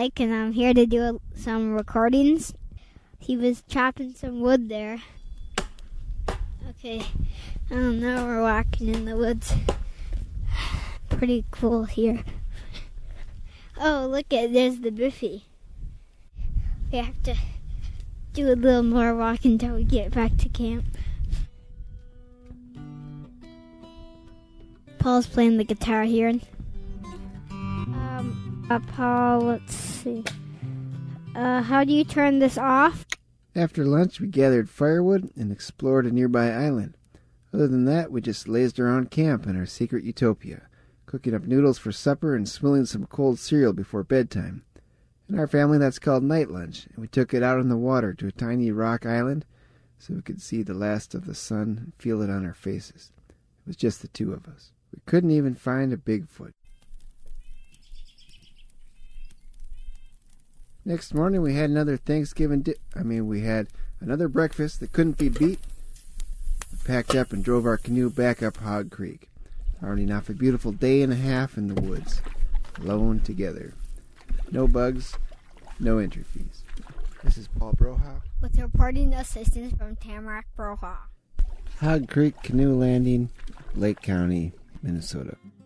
lake, and I'm here to do some recordings. He was chopping some wood there. Okay, now we're walking in the woods. Pretty cool here. Oh, there's the Biffy. We have to do a little more walking until we get back to camp. Paul's playing the guitar here. Paul, let's see. How do you turn this off? After lunch, we gathered firewood and explored a nearby island. Other than that, we just lazed around camp in our secret utopia, cooking up noodles for supper and swilling some cold cereal before bedtime. In our family, that's called night lunch, and we took it out on the water to a tiny rock island so we could see the last of the sun and feel it on our faces. It was just the two of us. We couldn't even find a Bigfoot. Next morning, we had another we had another breakfast that couldn't be beat. We packed up and drove our canoe back up Hog Creek, starting off a beautiful day and a half in the woods, alone together. No bugs, no entry fees. This is Paul Broha with reporting assistance from Tamarack Broha. Hog Creek Canoe Landing, Lake County, Minnesota.